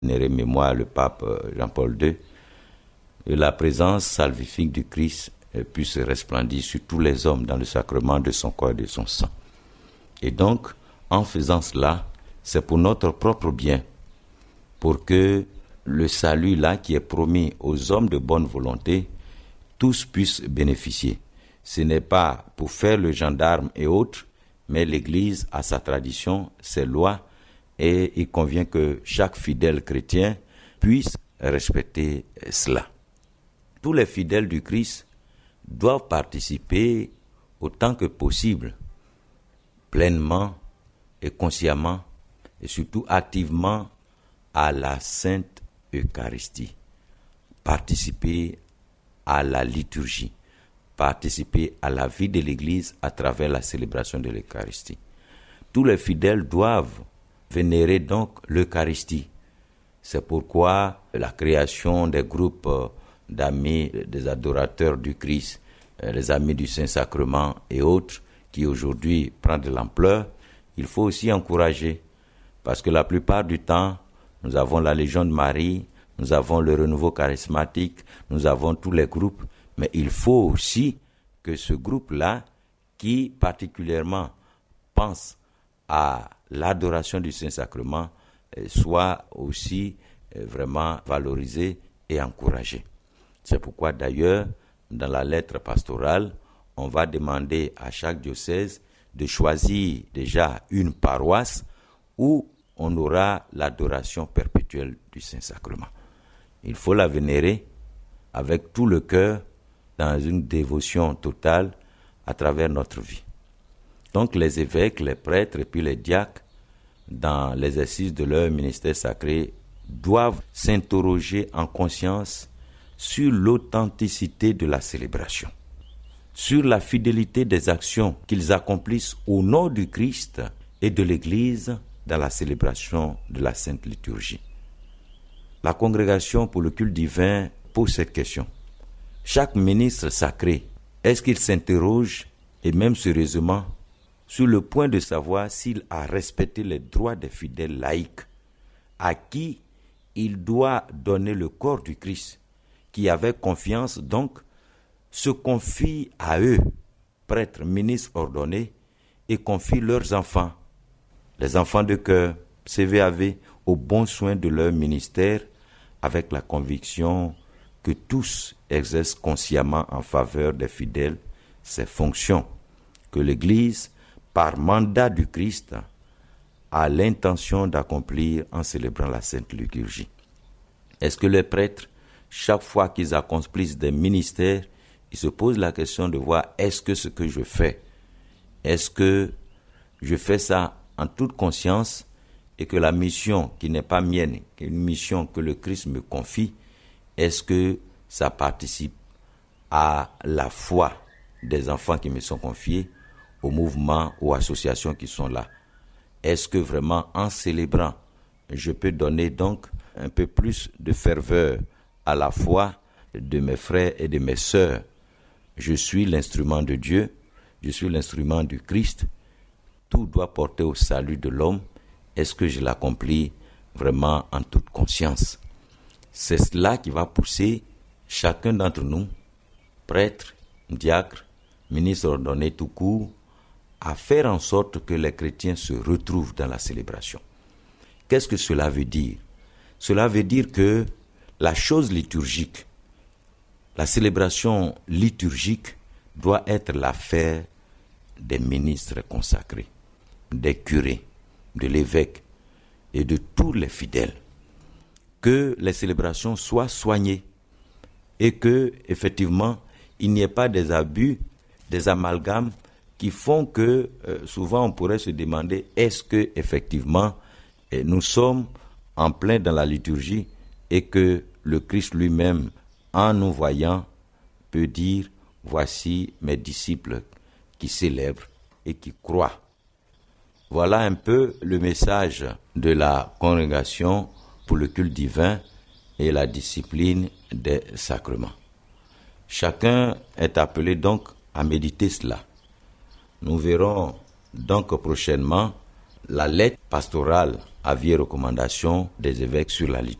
vénéré mémoire le pape Jean-Paul II, et la présence salvifique du Christ puisse resplendir sur tous les hommes dans le sacrement de son corps et de son sang. Et donc, en faisant cela, c'est pour notre propre bien, pour que le salut là qui est promis aux hommes de bonne volonté, tous puissent bénéficier. Ce n'est pas pour faire le gendarme et autres, mais l'Église a sa tradition, ses lois, et il convient que chaque fidèle chrétien puisse respecter cela. Tous les fidèles du Christ doivent participer autant que possible, pleinement et consciemment, et surtout activement à la Sainte Eucharistie. Participer à la liturgie, participer à la vie de l'Église à travers la célébration de l'Eucharistie. Tous les fidèles doivent vénérer donc l'Eucharistie. C'est pourquoi la création des groupes d'amis, des adorateurs du Christ, les amis du Saint-Sacrement et autres, qui aujourd'hui prend de l'ampleur, il faut aussi encourager. Parce que la plupart du temps, nous avons la Légion de Marie, nous avons le renouveau charismatique, nous avons tous les groupes, mais il faut aussi que ce groupe-là, qui particulièrement pense à l'adoration du Saint-Sacrement, soit aussi vraiment valorisé et encouragé. C'est pourquoi d'ailleurs, dans la lettre pastorale, on va demander à chaque diocèse de choisir déjà une paroisse où on aura l'adoration perpétuelle du Saint-Sacrement. Il faut la vénérer avec tout le cœur, dans une dévotion totale à travers notre vie. Donc les évêques, les prêtres et puis les diacres, dans l'exercice de leur ministère sacré, doivent s'interroger en conscience sur l'authenticité de la célébration, sur la fidélité des actions qu'ils accomplissent au nom du Christ et de l'Église dans la célébration de la Sainte Liturgie. La Congrégation pour le culte divin pose cette question. Chaque ministre sacré, est-ce qu'il s'interroge, et même sérieusement, sur le point de savoir s'il a respecté les droits des fidèles laïcs, à qui il doit donner le corps du Christ, qui avec confiance donc se confie à eux, prêtres, ministres ordonnés, et confie leurs enfants, les enfants de cœur, CVAV, aux bons soins de leur ministère, avec la conviction que tous exercent consciemment en faveur des fidèles ces fonctions que l'Église, par mandat du Christ, a l'intention d'accomplir en célébrant la Sainte Liturgie. Est-ce que les prêtres, chaque fois qu'ils accomplissent des ministères, ils se posent la question de voir est-ce que ce que je fais, est-ce que je fais ça en toute conscience et que la mission qui n'est pas mienne, qui est une mission que le Christ me confie, est-ce que ça participe à la foi des enfants qui me sont confiés, aux mouvements, aux associations qui sont là? Est-ce que vraiment, en célébrant, je peux donner donc un peu plus de ferveur à la foi de mes frères et de mes sœurs? Je suis l'instrument de Dieu, je suis l'instrument du Christ. Tout doit porter au salut de l'homme. Est-ce que je l'accomplis vraiment en toute conscience? C'est cela qui va pousser chacun d'entre nous, prêtres, diacres, ministres ordonnés tout court, à faire en sorte que les chrétiens se retrouvent dans la célébration. Qu'est-ce que cela veut dire? Cela veut dire que la chose liturgique, la célébration liturgique doit être l'affaire des ministres consacrés, des curés, de l'évêque et de tous les fidèles. Que les célébrations soient soignées et que, effectivement, il n'y ait pas des abus, des amalgames qui font que souvent on pourrait se demander est-ce que effectivement nous sommes en plein dans la liturgie et que le Christ lui-même, en nous voyant, peut dire voici mes disciples qui célèbrent et qui croient. Voilà un peu le message de la congrégation pour le culte divin et la discipline des sacrements. Chacun est appelé donc à méditer cela. Nous verrons donc prochainement la lettre pastorale avis et recommandations des évêques sur la